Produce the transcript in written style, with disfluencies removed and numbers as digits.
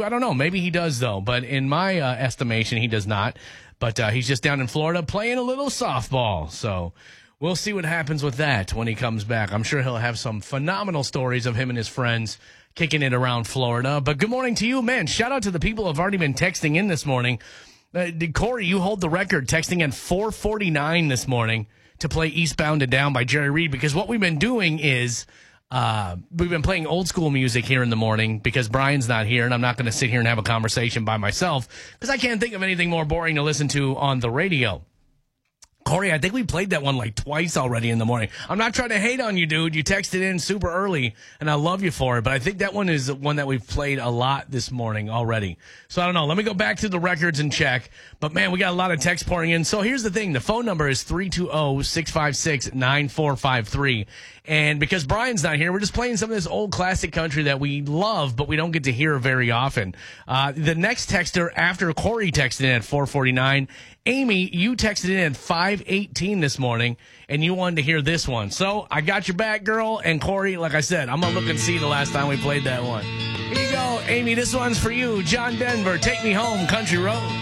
I don't know. Maybe he does, though. But in my estimation, he does not. But he's just down in Florida playing a little softball. So we'll see what happens with that when he comes back. I'm sure he'll have some phenomenal stories of him and his friends kicking it around Florida. But good morning to you, man. Shout out to the people who have already been texting in this morning. Corey, you hold the record texting at 4:49 this morning to play Eastbound and Down by Jerry Reed, because what we've been doing is we've been playing old school music here in the morning because Brian's not here, and I'm not going to sit here and have a conversation by myself because I can't think of anything more boring to listen to on the radio. Corey, I think we played that one like twice already in the morning. I'm not trying to hate on you, dude. You texted in super early, and I love you for it. But I think that one is one that we've played a lot this morning already. So I don't know. Let me go back to the records and check. But, man, we got a lot of text pouring in. So here's the thing. The phone number is 320-656-9453. And because Brian's not here, we're just playing some of this old classic country that we love, but we don't get to hear very often. The next texter after Corey texted in at 4:49, Amy, you texted in at 5:18 this morning, and you wanted to hear this one. So I got your back, girl. And Corey, like I said, I'm going to look and see the last time we played that one. Here you go, Amy. This one's for you. John Denver, Take Me Home, Country Road.